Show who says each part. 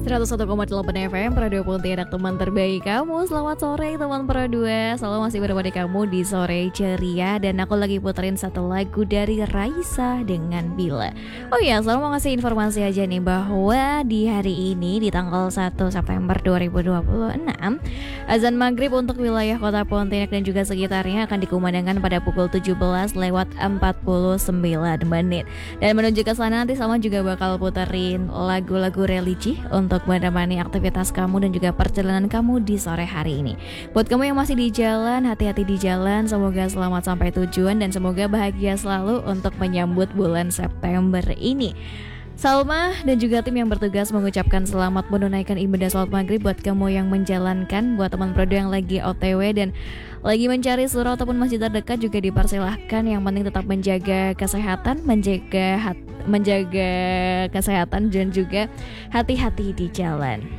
Speaker 1: 101,8 FM Pro 2 Pontianak, teman terbaik kamu. Selamat sore teman Pro 2. Selalu masih bersama kamu di sore ceria. Dan aku lagi puterin satu lagu dari Raisa dengan Bila. Oh iya, selalu mau ngasih informasi aja nih bahwa di hari ini di tanggal 1 September 2026 azan maghrib untuk wilayah kota Pontianak dan juga sekitarnya akan dikumandangkan pada pukul 17 lewat 49 menit. Dan menuju ke sana nanti sama juga bakal puterin lagu-lagu religi untuk menemani aktivitas kamu dan juga perjalanan kamu di sore hari ini. Buat kamu yang masih di jalan, hati-hati di jalan, semoga selamat sampai tujuan dan semoga bahagia selalu untuk menyambut bulan September ini. Salma dan juga tim yang bertugas mengucapkan selamat menunaikan ibadah sholat maghrib buat kamu yang menjalankan. Buat teman Prodo yang lagi OTW dan lagi mencari surau ataupun masjid terdekat juga dipersilahkan. Yang penting tetap menjaga kesehatan, menjaga kesehatan dan juga hati-hati di jalan.